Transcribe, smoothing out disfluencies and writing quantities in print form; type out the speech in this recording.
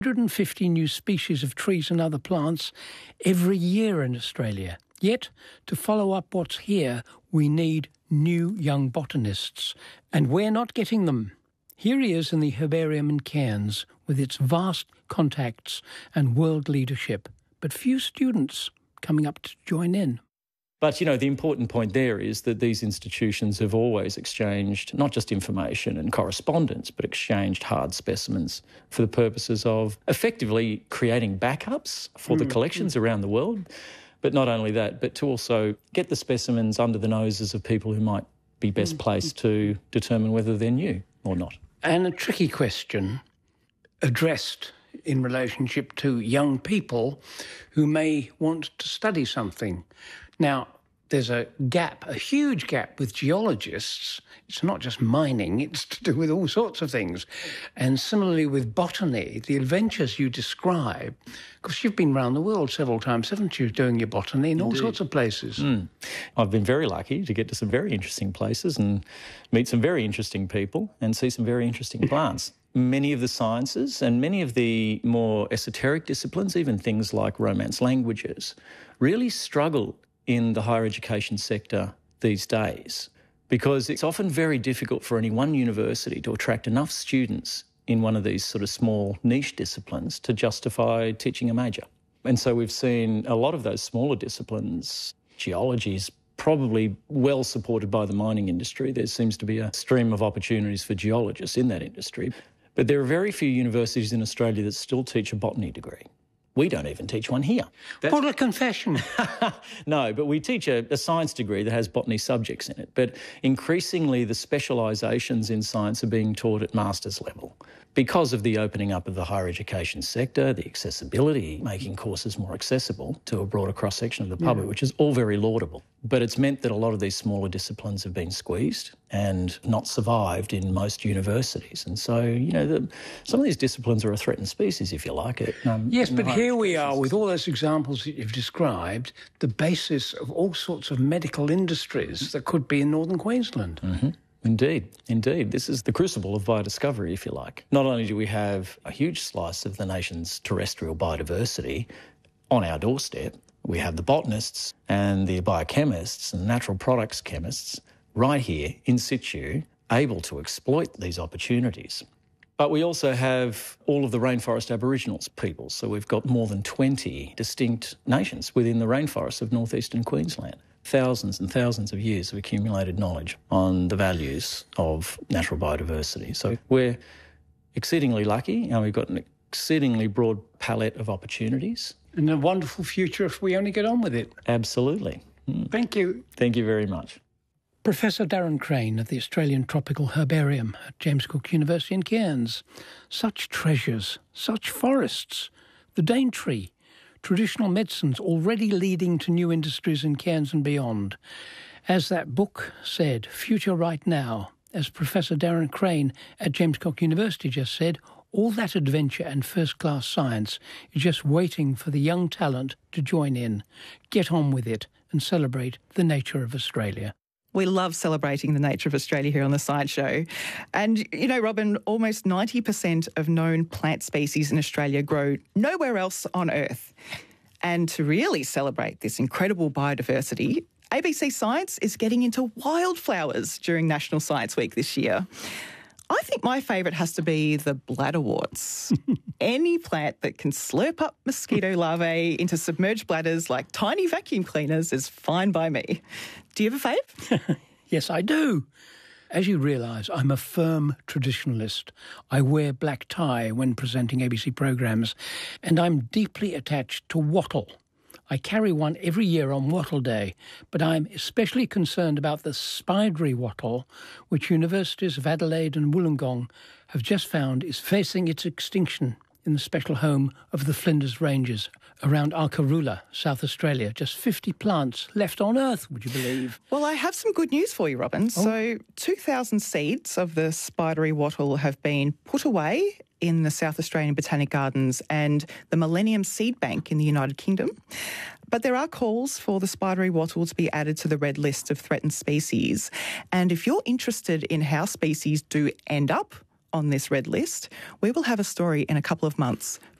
150 new species of trees and other plants every year in Australia. Yet, to follow up what's here, we need new young botanists. And we're not getting them. Here he is in the herbarium in Cairns with its vast contacts and world leadership, but few students coming up to join in. But, the important point there is that these institutions have always exchanged not just information and correspondence, but exchanged hard specimens for the purposes of effectively creating backups for the collections around the world. But not only that, but to also get the specimens under the noses of people who might be best placed to determine whether they're new or not. And a tricky question addressed in relationship to young people who may want to study something. Now, there's a huge gap with geologists. It's not just mining, it's to do with all sorts of things. And similarly with botany, the adventures you describe, because you've been around the world several times, haven't you, doing your botany in all sorts of places? I've been very lucky to get to some very interesting places and meet some very interesting people and see some very interesting plants. Many of the sciences and many of the more esoteric disciplines, even things like Romance languages, really struggle in the higher education sector these days because it's often very difficult for any one university to attract enough students in one of these sort of small niche disciplines to justify teaching a major. And so we've seen a lot of those smaller disciplines. Geology is probably well supported by the mining industry. There seems to be a stream of opportunities for geologists in that industry. But there are very few universities in Australia that still teach a botany degree. We don't even teach one here. What a confession. No, but we teach a science degree that has botany subjects in it. But increasingly the specialisations in science are being taught at master's level because of the opening up of the higher education sector, the accessibility, making courses more accessible to a broader cross-section of the public, which is all very laudable. But it's meant that a lot of these smaller disciplines have been squeezed and not survived in most universities. And so, some of these disciplines are a threatened species, if you like it. Yes, but here we are with all those examples that you've described, the basis of all sorts of medical industries that could be in northern Queensland. Mm-hmm. Indeed. This is the crucible of biodiscovery, if you like. Not only do we have a huge slice of the nation's terrestrial biodiversity on our doorstep, we have the botanists and the biochemists and natural products chemists right here in situ, able to exploit these opportunities. But we also have all of the rainforest Aboriginals peoples. So we've got more than 20 distinct nations within the rainforests of northeastern Queensland. Thousands and thousands of years of accumulated knowledge on the values of natural biodiversity. So we're exceedingly lucky and we've got an exceedingly broad palette of opportunities. And a wonderful future if we only get on with it. Absolutely. Thank you. Thank you very much. Professor Darren Crane of the Australian Tropical Herbarium at James Cook University in Cairns. Such treasures, such forests, the Daintree, traditional medicines already leading to new industries in Cairns and beyond. As that book said, Future Right Now, as Professor Darren Crane at James Cook University just said, all that adventure and first-class science is just waiting for the young talent to join in, get on with it and celebrate the nature of Australia. We love celebrating the nature of Australia here on The Science Show. And, Robin, almost 90% of known plant species in Australia grow nowhere else on Earth. And to really celebrate this incredible biodiversity, ABC Science is getting into wildflowers during National Science Week this year. I think my favourite has to be the bladderworts. Any plant that can slurp up mosquito larvae into submerged bladders like tiny vacuum cleaners is fine by me. Do you have a fave? Yes, I do. As you realise, I'm a firm traditionalist. I wear black tie when presenting ABC programmes, and I'm deeply attached to wattle. I carry one every year on Wattle Day, but I'm especially concerned about the spidery wattle, which universities of Adelaide and Wollongong have just found is facing its extinction in the special home of the Flinders Ranges around Arkaroola, South Australia. Just 50 plants left on Earth, would you believe? Well, I have some good news for you, Robin. So 2,000 seeds of the spidery wattle have been put away in the South Australian Botanic Gardens and the Millennium Seed Bank in the United Kingdom. But there are calls for the spidery wattle to be added to the red list of threatened species. And if you're interested in how species do end up on this red list, we will have a story in a couple of months